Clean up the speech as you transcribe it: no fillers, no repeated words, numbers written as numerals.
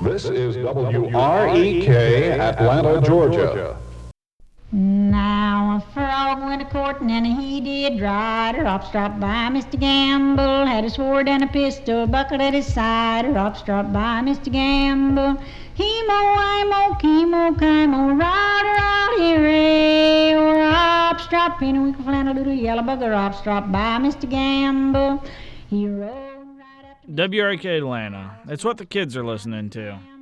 This is WREK, Atlanta, Georgia. Now a frog went a-courting and he did right. A rop stopped by Mr. Gamble, had a sword and a pistol buckled at his side. A rop stopped by Mr. Gamble. He-mo, I-mo, chemo, chimo, rod, hooray. A rop stopped in a winkle flannel doodle yellow bug. A rop stopped by Mr. Gamble. He rode right up to WRK Atlanta. It's what the kids are listening to.